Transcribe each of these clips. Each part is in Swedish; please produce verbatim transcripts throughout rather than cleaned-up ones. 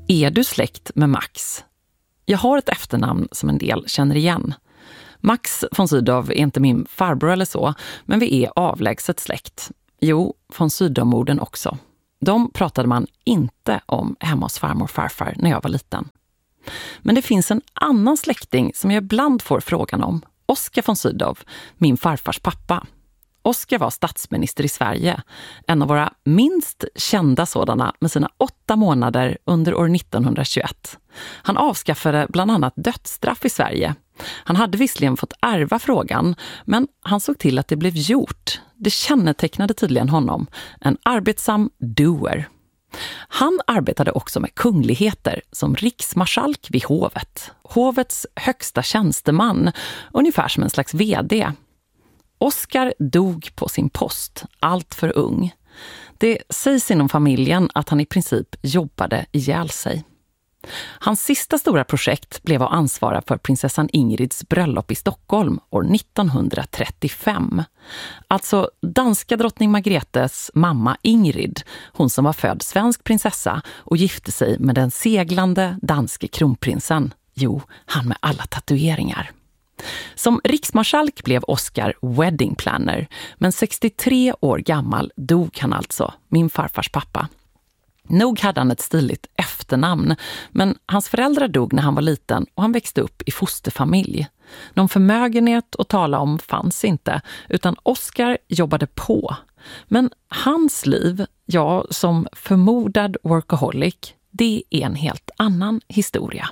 Är du släkt med Max? Jag har ett efternamn som en del känner igen. Max von Sydow är inte min farbror eller så, men vi är avlägset släkt. Jo, von Sydow-morden också. De pratade man inte om hemma hos farmor och farfar när jag var liten. Men det finns en annan släkting som jag ibland får frågan om. Oskar von Sydow, min farfars pappa. Oskar var statsminister i Sverige, en av våra minst kända sådana med sina åtta månader under år nittonhundratjugoett. Han avskaffade bland annat dödsstraff i Sverige. Han hade visserligen fått ärva frågan, men han såg till att det blev gjort. Det kännetecknade tydligen honom, en arbetsam doer. Han arbetade också med kungligheter som riksmarskalk vid hovet. Hovets högsta tjänsteman, ungefär som en slags vd. Oskar dog på sin post, allt för ung. Det sägs inom familjen att han i princip jobbade ihjäl sig. Hans sista stora projekt blev att ansvara för prinsessan Ingrids bröllop i Stockholm år nittonhundratrettiofem. Alltså danska drottning Margretes mamma Ingrid, hon som var född svensk prinsessa och gifte sig med den seglande danske kronprinsen. Jo, han med alla tatueringar. Som riksmarskalk blev Oskar wedding planner, men sextiotre år gammal dog han alltså, min farfars pappa. Nog hade han ett stiligt efternamn, men hans föräldrar dog när han var liten och han växte upp i fosterfamilj. Någon förmögenhet att tala om fanns inte, utan Oskar jobbade på. Men hans liv, ja, som förmodad workaholic, det är en helt annan historia.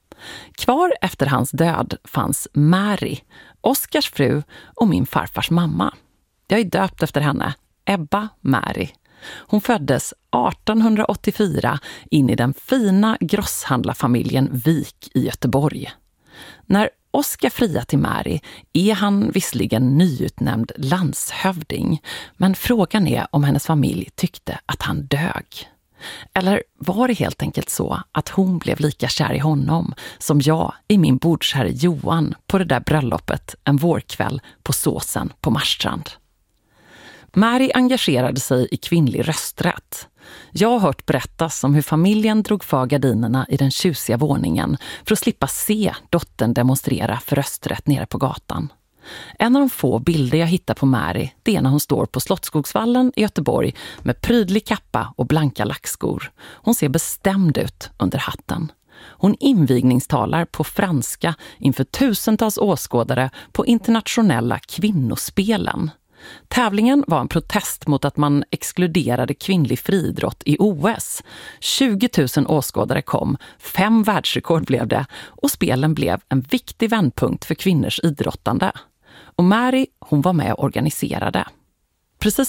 Kvar efter hans död fanns Mary, Oskars fru och min farfars mamma. Jag är döpt efter henne, Ebba Mary. Hon föddes artonhundraåttiofyra in i den fina grosshandlarfamiljen Wik i Göteborg. När Oskar friar till Mary är han visserligen nyutnämnd landshövding, men frågan är om hennes familj tyckte att han dög. Eller var det helt enkelt så att hon blev lika kär i honom som jag i min bordsherre Johan på det där bröllopet en vårkväll på Såsen på Marstrand? Mary engagerade sig i kvinnlig rösträtt. Jag har hört berättas om hur familjen drog för gardinerna i den tjusiga våningen för att slippa se dottern demonstrera för rösträtt nere på gatan. En av de få bilder jag hittar på Mary, det är när hon står på Slottsskogsvallen i Göteborg med prydlig kappa och blanka lackskor. Hon ser bestämd ut under hatten. Hon invigningstalar på franska inför tusentals åskådare på internationella kvinnospelen. Tävlingen var en protest mot att man exkluderade kvinnlig friidrott i O S. tjugo tusen åskådare kom, fem världsrekord blev det och spelen blev en viktig vändpunkt för kvinnors idrottande. Och Mary, hon var med och organiserade. Precis